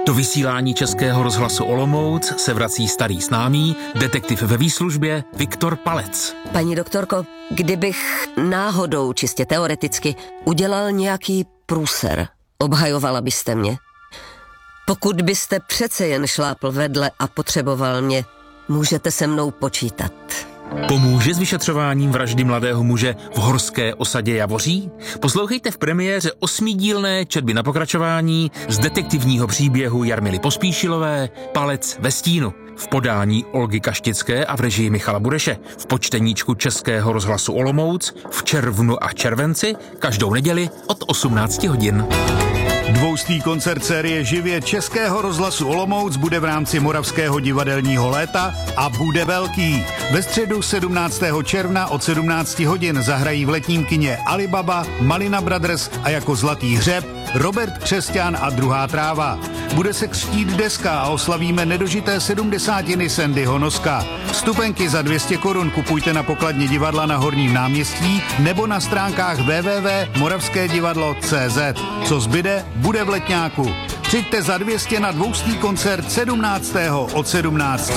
Do vysílání Českého rozhlasu Olomouc se vrací starý známý, detektiv ve výslužbě Viktor Palec. Paní doktorko, kdybych náhodou, čistě teoreticky, udělal nějaký průser, obhajovala byste mě? Pokud byste přece jen šlápl vedle a potřeboval mě, můžete se mnou počítat. Pomůže s vyšetřováním vraždy mladého muže v horské osadě Javoří? Poslouchejte v premiéře 8dílné četby na pokračování z detektivního příběhu Jarmily Pospíšilové Palec ve stínu v podání Olgy Kaštické a v režii Michala Bureše v počteníčku Českého rozhlasu Olomouc v červnu a červenci každou neděli od 18 hodin. Dvoustý koncert série Živě Českého rozhlasu Olomouc bude v rámci Moravského divadelního léta a bude velký. Ve středu 17. června od 17 hodin zahrají v letním kině Alibaba, Malina Brothers a jako zlatý hřeb Robert Křesťan a Druhá tráva. Bude se křtít deska a oslavíme nedožité 70. Sandyho Noska. Vstupenky za 200 korun kupujte na pokladně divadla na Horním náměstí nebo na stránkách www.moravskedivadlo.cz. Co zbyde, bude v Letňáku. Přijďte za 200 na dvoustý koncert 17. od 17.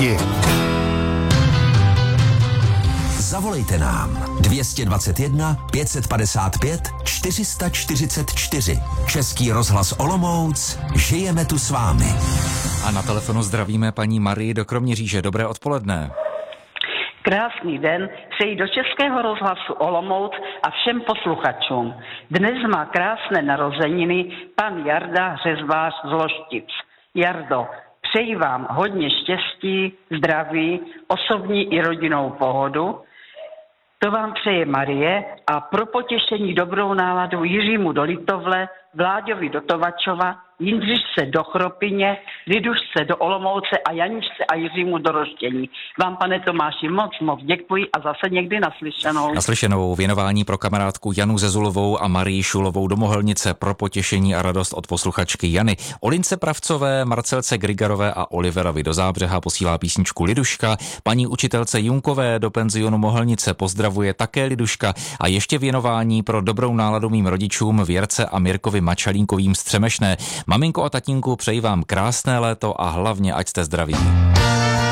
Zavolejte nám 221 555 444. Český rozhlas Olomouc, žijeme tu s vámi. A na telefonu zdravíme paní Marii do Kroměříže. Dobré odpoledne. Krásný den přeji do Českého rozhlasu Olomouc a všem posluchačům. Dnes má krásné narozeniny pan Jarda Řezbář z Loštic. Jardo, přeji vám hodně štěstí, zdraví, osobní i rodinnou pohodu. To vám přeje Marie a pro potěšení dobrou náladu Jiřímu do Litovle, Vláďovi do Tovačova, Jindřišce do Chropyně, Lidušce do Olomouce a Janičce a Jiřímu do Roštění. Vám, pane Tomáši, moc děkuji a zase někdy naslyšenou. Naslyšenou věnování pro kamarádku Janu Zezulovou a Marii Šulovou do Mohelnice pro potěšení a radost od posluchačky Jany. Olince Pravcové, Marcelce Grigarové a Oliverovi do Zábřeha posílá písničku Liduška. Paní učitelce Junkové do penzionu Mohelnice pozdravuje také Liduška a ještě věnování pro dobrou náladu mým rodičům Věrce a Mirkovi Mačalínkovým z Třemešné. Maminko a tatínku, přeji vám krásné léto a hlavně ať jste zdraví.